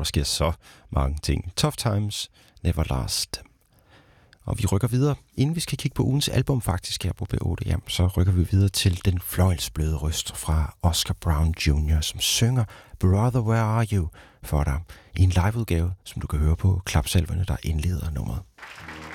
sker så mange ting. Tough times never last. Og vi rykker videre. Inden vi skal kigge på ugens album faktisk her på B8, jamen, så rykker vi videre til den fløjlsbløde røst fra Oscar Brown Jr., som synger Brother, Where Are You for dig i en liveudgave, som du kan høre på klapsalverne, der indleder nummeret.